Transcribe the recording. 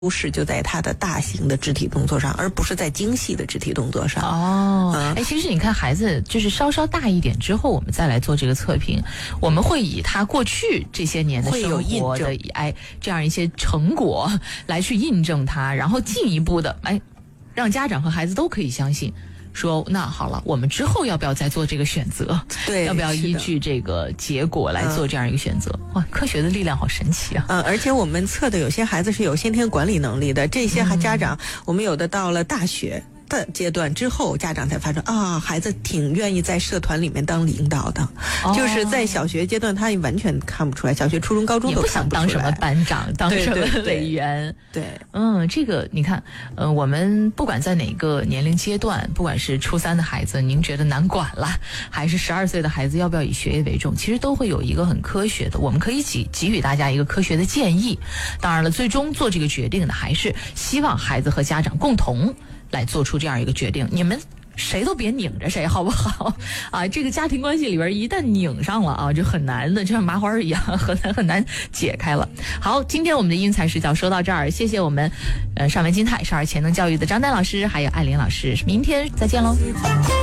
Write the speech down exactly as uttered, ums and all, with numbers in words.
优势就在它的大型的肢体动作上，而不是在精细的肢体动作上。 哦，哎、嗯，其实你看孩子就是稍稍大一点之后，我们再来做这个测评，我们会以他过去这些年的生活的哎这样一些成果来去印证他，然后进一步的哎让家长和孩子都可以相信。说那好了，我们之后要不要再做这个选择？ 对， 要不要依据这个结果来做这样一个选择？嗯、哇，科学的力量好神奇啊！ 嗯，而且我们测的有些孩子是有先天管理能力的，这些还家长、嗯，我们有的到了大学的阶段之后，家长才发现啊，孩子挺愿意在社团里面当领导的，哦、就是在小学阶段他也完全看不出来，小学、初中、高中都看不出来， 也不想当什么班长，当什么委员。 对， 嗯，这个你看，呃，我们不管在哪个年龄阶段，不管是初三的孩子，您觉得难管了，还是十二岁的孩子，要不要以学业为重？其实都会有一个很科学的，我们可以给给予大家一个科学的建议。当然了，最终做这个决定的还是希望孩子和家长共同来做出这样一个决定，你们谁都别拧着谁，好不好？啊，这个家庭关系里边一旦拧上了啊，就很难的，就像麻花一样，很难很难解开了。好，今天我们的因材施教说到这儿，谢谢我们呃上文金泰少儿潜能教育的张丹老师，还有艾琳老师，明天再见喽。